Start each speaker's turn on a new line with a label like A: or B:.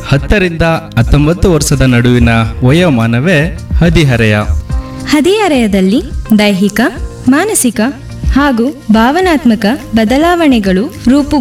A: 10ರಿಂದ 19 ವರ್ಷದ ನಡುವಿನ ವಯೋಮಾನವೇ ಹದಿಹರೆಯ.
B: ಹದಿಹರೆಯದಲ್ಲಿ ದೈಹಿಕ ಮಾನಸಿಕ ಹಾಗೂ ಭಾವನಾತ್ಮಕ ಬದಲಾವಣೆಗಳು